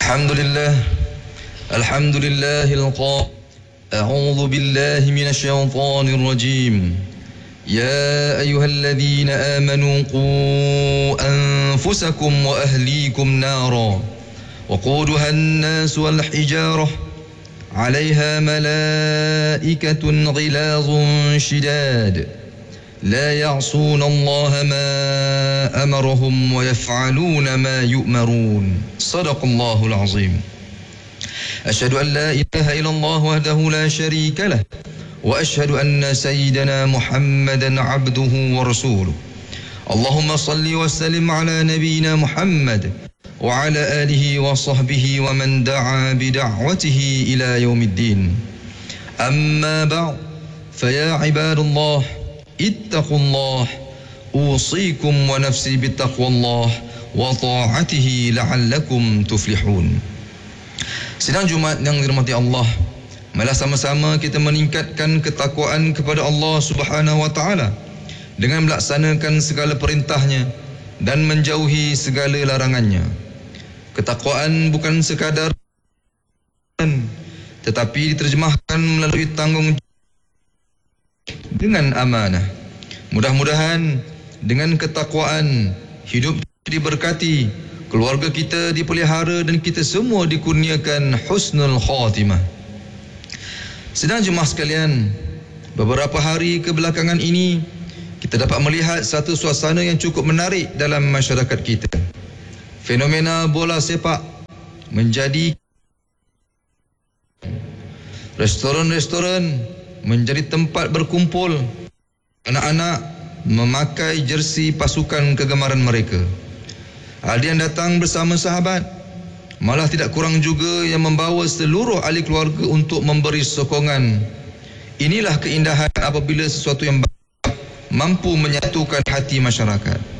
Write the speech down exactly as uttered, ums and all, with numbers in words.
الحمد لله الحمد لله القائل أعوذ بالله من الشيطان الرجيم يا أيها الذين آمنوا قوا أنفسكم وأهليكم نارا وقودها الناس والحجارة عليها ملائكة غلاظ شداد لا يعصون الله ما أمرهم ويفعلون ما يؤمرون صدق الله العظيم أشهد أن لا إله إلا الله وحده لا شريك له وأشهد أن سيدنا محمدا عبده ورسوله اللهم صل وسلم على نبينا محمد وعلى آله وصحبه ومن دعا بدعوته إلى يوم الدين أما بعد فيا عباد الله اتقوا الله أوصيكم ونفسي بتقوى الله وطاعته لعلكم تفلحون. Sidang Jumaat yang dirahmati Allah, marilah sama-sama kita meningkatkan ketakwaan kepada Allah Subhanahu wa taala dengan melaksanakan segala perintahnya dan menjauhi segala larangannya. Ketakwaan bukan sekadar tetapi diterjemahkan melalui tanggungjawab dengan amanah. Mudah-mudahan dengan ketakwaan hidup diberkati, keluarga kita dipelihara dan kita semua dikurniakan husnul khatimah. Sedang jemaah sekalian, beberapa hari kebelakangan ini kita dapat melihat satu suasana yang cukup menarik dalam masyarakat kita. Fenomena bola sepak menjadi restoran-restoran menjadi tempat berkumpul anak-anak memakai jersey pasukan kegemaran mereka. Ada yang datang bersama sahabat, malah tidak kurang juga yang membawa seluruh ahli keluarga untuk memberi sokongan. Inilah keindahan apabila sesuatu yang baik mampu menyatukan hati masyarakat.